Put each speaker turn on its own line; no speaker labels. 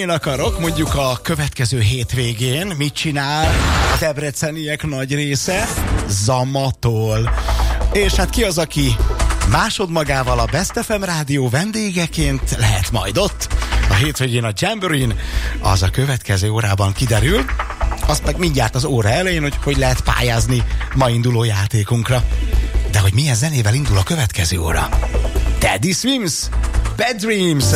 Én akarok, mondjuk a következő hétvégén mit csinál a debreceniek nagy része? Zamatol. És hát ki az, aki másodmagával a Best FM rádió vendégeként lehet majd ott? A hétvégén a Jamboree-n, az a következő órában kiderül, azt meg mindjárt az óra elején, hogy lehet pályázni ma induló játékunkra. De hogy milyen zenével indul a következő óra? Teddy Swims, Bad Dreams!